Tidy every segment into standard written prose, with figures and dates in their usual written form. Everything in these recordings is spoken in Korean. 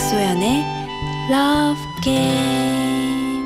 박소연의 Love Game.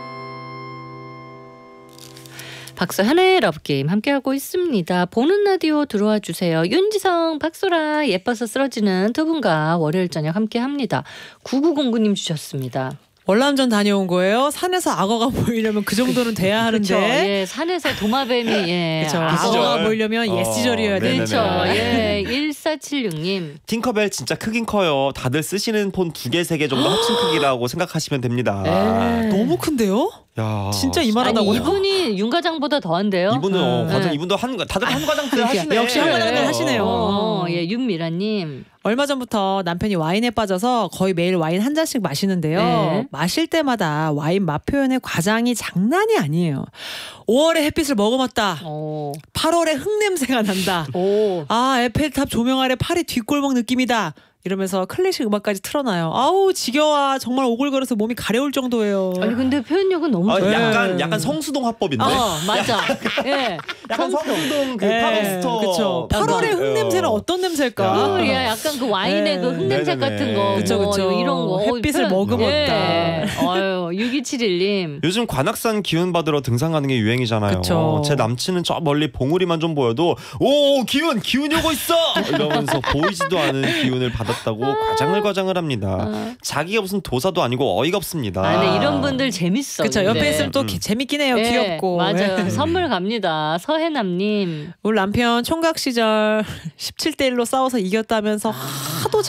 박소연의 러브게임 함께하고 있습니다. 보는 라디오 들어와 주세요. 윤지성, 박소라 예뻐서 쓰러지는 두 분과 월요일 저녁 함께합니다. 9909님 주셨습니다. 월남전 다녀온 거예요. 산에서 악어가 보이려면 그 정도는 돼야 하는데. 그쵸, 예, 산에서 도마뱀이 그쵸, 악어. 악어가 보이려면 옛 시절이어야 되는. 그렇죠. 예, 1476님. 팅커벨 진짜 크긴 커요. 다들 쓰시는 폰 2개, 3개 정도 합친 크기라고 생각하시면 됩니다. 너무 큰데요? 야, 진짜 아니 이만하다고요? 이분이 윤과장보다 더한데요. 이분은 과장, 네. 이분도 다들 한 과장 때 하시네. 역시 한 과장을 하시네요. 예, 윤미라님. 얼마 전부터 남편이 와인에 빠져서 거의 매일 와인 한 잔씩 마시는데요. 네. 마실 때마다 와인 맛 표현의 과장이 장난이 아니에요. 5월에 햇빛을 머금었다. 8월에 흙냄새가 난다. 아, 에펠탑 조명 아래 파리 뒷골목 느낌이다. 이러면서 클래식 음악까지 틀어놔요. 아우 지겨워. 정말 오글거려서 몸이 가려울 정도예요. 아니 근데 표현력은 너무 좋아요. 약간 성수동 화법인데. 맞아. 예. 약간 성수동 그 팝업스토어. 그렇죠. 8월의 흙냄새는 어떤 냄새일까? 야, 약간 그 와인의 그 흙냄새 같은 거. 그쵸, 그쵸. 이런 거. 햇빛을 머금었다. 예. 아유, 6271님. 요즘 관악산 기운 받으러 등산 가는 게 유행이잖아요. 그쵸. 제 남친은 저 멀리 봉우리만 좀 보여도 오 기운이 오고 있어 이러면서 보이지도 않은 기운을 받았다고 과장을 합니다. 자기가 무슨 도사도 아니고 어이가 없습니다. 근데 이런 분들 재밌어. 그쵸. 근데. 옆에 있으면 또 재밌긴 해요. 귀엽고. 맞아요. 선물 갑니다. 서해남님. 우리 남편 총각 시절 17대1로 싸워서 이겼다면서 하도